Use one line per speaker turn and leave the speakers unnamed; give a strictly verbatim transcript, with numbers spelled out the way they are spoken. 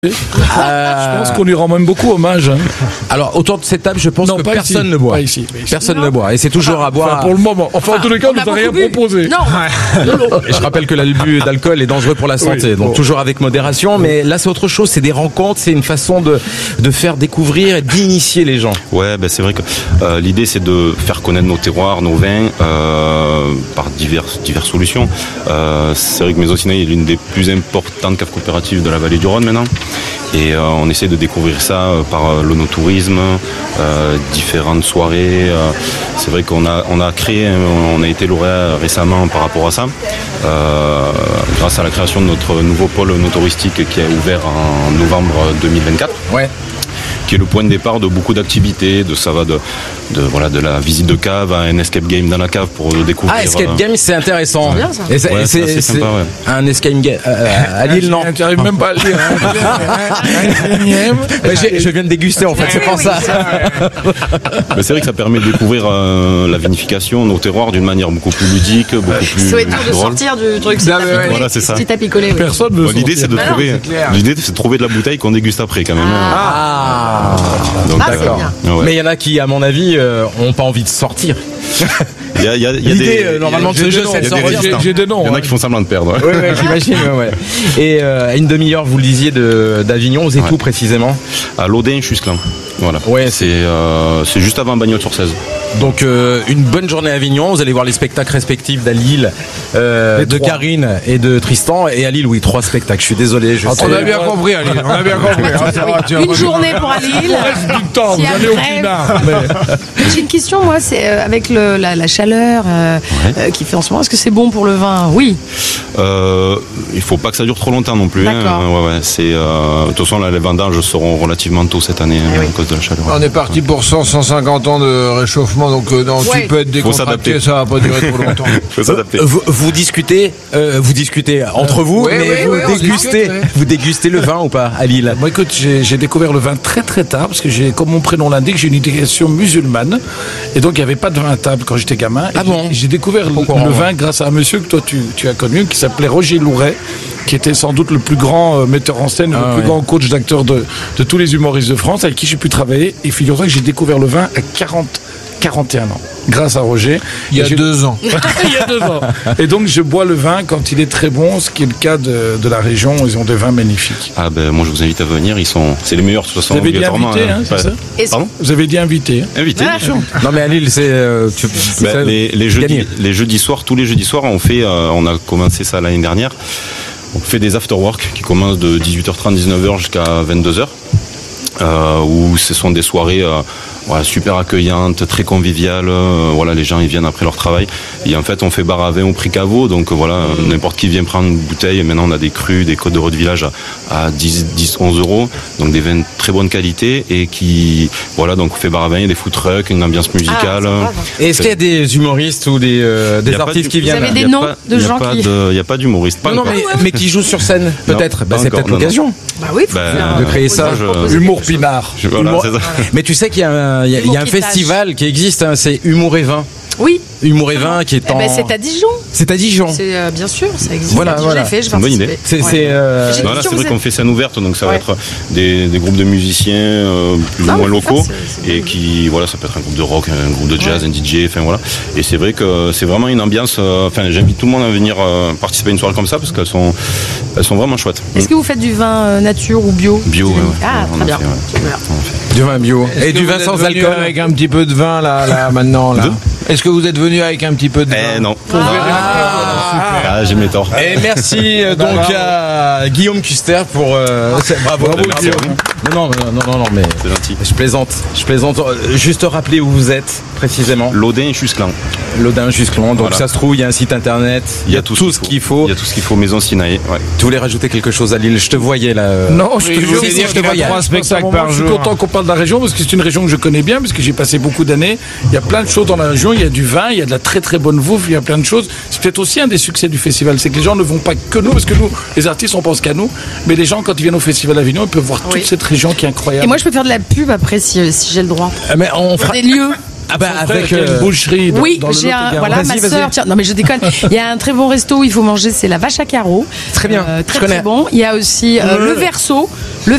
Euh... Je pense qu'on lui rend même beaucoup hommage. Hein.
Alors autour de cette table, je pense non, que personne
ici.
ne boit.
Pas ici, ici.
Personne ne boit. Et c'est toujours enfin, à boire.
Enfin, pour le moment. Enfin, en tous les cas, on ne nous a rien bu. proposé.
Non.
non, non. Et je rappelle que l'abus d'alcool est dangereux pour la santé. Oui, donc bon. Toujours avec modération. Mais là, c'est autre chose. C'est des rencontres. C'est une façon de, de faire découvrir et d'initier les gens.
Ouais, ben c'est vrai que euh, l'idée, c'est de faire connaître nos terroirs, nos vins, euh, par diverses, diverses solutions. Euh, c'est vrai que Maison Sinaï est l'une des plus importantes caves coopératives de la vallée du Rhône maintenant. Et euh, on essaie de découvrir ça euh, par euh, l'onotourisme, euh, différentes soirées. Euh, c'est vrai qu'on a, on a créé, on a été lauréat récemment par rapport à ça, euh, grâce à la création de notre nouveau pôle onotouristique qui a ouvert en novembre deux mille vingt-quatre.
Ouais.
Qui est le point de départ de beaucoup d'activités, de ça va de, de voilà de la visite de cave à un escape game dans la cave pour découvrir.
Ah, escape game, c'est intéressant.
C'est bien ça.
Et c'est,
ouais,
c'est,
c'est, c'est sympa, ouais.
Un escape game euh, à Lille, non.
Tu n'arrives même pas à le dire.
Ouais, je viens de déguster en fait, c'est pour ça.
Mais c'est vrai que ça permet de découvrir euh, la vinification, nos terroirs d'une manière beaucoup plus ludique, beaucoup plus.
C'est de sortir du truc.
C'est voilà, c'est ça.
Petit à picoler.
Personne ne.
Bon, l'idée c'est de bah trouver. Non, l'idée c'est de trouver de la bouteille qu'on déguste après quand même.
Ah.
Donc,
ah, d'accord.
Ouais.
Mais il y en a qui, à mon avis, euh, ont pas envie de sortir.
Il y a, il y a, il y a
L'idée,
des,
euh, normalement, de ce jeu, c'est de sortir.
J'ai, j'ai des noms.
Il y en a qui font semblant de perdre.
Oui, ouais, j'imagine. Ouais. Et euh, à une demi-heure, vous le disiez, de, d'Avignon, vous êtes ouais. où précisément ?
À Laudin-Chusclin. Voilà.
Ouais,
c'est, euh, c'est juste avant Bagnols-sur-Cèze.
Donc euh, une bonne journée à Avignon, vous allez voir les spectacles respectifs d'à Lille, euh, de Karine et de Tristan, et à Lille oui, trois spectacles, je suis désolé. Je
ah, on a bien compris à Lille, on a bien compris.
Oui. Une journée pour à Lille.
Du temps, vous allez au pinard.
Mais... J'ai une question moi, c'est euh, avec le, la, la chaleur euh, ouais. euh, qui fait en ce moment, est-ce que c'est bon pour le vin ? Oui.
Euh, il faut pas que ça dure trop longtemps non plus.
D'accord.
Hein. Ouais, ouais, c'est, euh, de toute façon là, les vendanges seront relativement tôt cette année eh hein, oui. à cause de la chaleur.
On est parti pour cent, cent cinquante ans de réchauffement. Donc euh, non, ouais. tu peux être décontracté, ça va pas durer trop longtemps.
Faut s'adapter.
Vous, vous discutez, euh, vous discutez entre vous,
ouais,
mais
ouais,
vous
ouais,
dégustez,
discute, ouais.
vous dégustez le vin ou pas à Lille ?
Moi, écoute, j'ai, j'ai découvert le vin très très tard parce que j'ai, comme mon prénom l'indique, j'ai une éducation musulmane et donc il n'y avait pas de vin à table quand j'étais gamin.
Ah bon ?
J'ai, j'ai découvert Pourquoi le vin grâce à un monsieur que toi tu, tu as connu, qui s'appelait Roger Louret, qui était sans doute le plus grand euh, metteur en scène, ah, le plus ouais. grand coach d'acteurs de, de tous les humoristes de France, avec qui j'ai pu travailler. Et figure-toi que j'ai découvert le vin à quarante, quarante et un ans, grâce à Roger.
Il y a deux ans.
Il y a deux ans. Et donc je bois le vin quand il est très bon, ce qui est le cas de, de la région. Ils ont des vins magnifiques.
Ah ben moi je vous invite à venir. Ils sont, c'est les meilleurs de toute façon.
Vous avez dit invité, hein, c'est ça ?
Pardon ?
Vous avez dit invité.
Hein. Invité, bien sûr.
Non mais à Lille, c'est, euh, tu, c'est
ben, les, les jeudis, les jeudis soirs, tous les jeudis soirs, on fait, euh, on a commencé ça l'année dernière. On fait des after-work qui commencent de dix-huit heures trente, dix-neuf heures jusqu'à vingt-deux heures. Euh, où ce sont des soirées euh, voilà, super accueillantes, très conviviales. Euh, voilà, les gens ils viennent après leur travail. Et en fait, on fait bar à vin au prix caveau. Donc voilà, mmh. n'importe qui vient prendre une bouteille. Et maintenant, on a des crus, des côtes de Rôde Village à, à dix, dix, onze euros. Donc des vins de très bonne qualité et qui, voilà, donc on fait bar à vin, il y a des food trucks, une ambiance musicale.
Ah,
et est-ce qu'il y a des humoristes ou des, euh, des artistes qui viennent ?
Vous avez des noms pas, de gens qui.
Il n'y a pas d'humoristes.
Non, non, mais, mais qui jouent sur scène, peut-être. Non, bah, c'est
encore,
peut-être
non,
l'occasion.
Non. Bah oui, faut
bah,
faire,
de créer ça.
Je...
Humour pinard.
Je, voilà,
Humour...
c'est ça.
Mais tu sais qu'il y a un, il y a, il y a un festival qui existe, hein, c'est Humour et Vin.
Oui.
Humour et Vin qui est en.
Eh ben, c'est à Dijon.
C'est à Dijon.
C'est euh, bien sûr, ça existe.
Voilà,
je
voilà.
l'ai fait, je
c'est une bonne idée.
C'est,
ouais.
c'est, euh...
non, là, c'est vrai qu'on fait scène ouverte, donc ça
ouais.
va être des, des groupes de musiciens euh, plus
non,
ou moins locaux
ça, c'est, c'est
et qui, voilà, ça peut être un groupe de rock, un groupe de jazz, ouais. un D J, enfin voilà. Et c'est vrai que c'est vraiment une ambiance. Enfin, euh, j'invite tout le monde à venir euh, participer à une soirée comme ça parce qu'elles sont, elles sont vraiment chouettes.
Est-ce que vous faites du vin euh, nature ou bio ?
Bio. Ouais,
ah,
ouais,
très bien.
Fait, ouais.
Du vin bio.
Est-ce
et du vin sans alcool.
Avec un petit peu de vin là, là maintenant là. De Est-ce que vous êtes venu avec un petit peu de vin ?
Eh non.
Ah,
ah, ah, j'ai mes torts.
Et merci euh, donc à Guillaume Custer pour. Euh, bravo, bravo Guillaume. Non, non, non, non, non, mais.
C'est gentil.
Je plaisante. Je plaisante. Juste rappeler où vous êtes précisément.
Laudin et Chusclin.
Laudin et Chusclin. Donc voilà. Ça se trouve, il y a un site internet. Il y a tout, tout ce qu'il faut.
Il y a tout ce qu'il faut. Maison Sinaï. Ouais.
Tu voulais rajouter quelque chose à Lille ? Je te voyais là. Euh...
Non, je te
oui,
jure,
dire
je te voyais.
Trois spectacles par
je
jour.
suis content qu'on parle de la région parce que c'est une région que je connais bien parce que j'ai passé beaucoup d'années. Il y a plein de choses dans la région. Il y a du vin, il y a de la très très bonne bouffe, il y a plein de choses. C'est peut-être aussi un des succès du festival, c'est que les gens ne vont pas que nous, parce que nous, les artistes, on pense qu'à nous, mais les gens, quand ils viennent au Festival Avignon, ils peuvent voir oui. toute cette région qui est incroyable.
Et moi, je peux faire de la pub après si, si j'ai le droit.
Mais on fera
des lieux.
Ah bah avec
euh... une boucherie dans,
oui,
dans le
j'ai un, voilà
vas-y,
ma sœur. Tiens, non mais je déconne. Il y a un très bon resto où il faut manger, c'est la Vache à carreaux.
Très bien.
Euh, très,
je connais.
très bon. Il y a aussi euh, le Verso. Le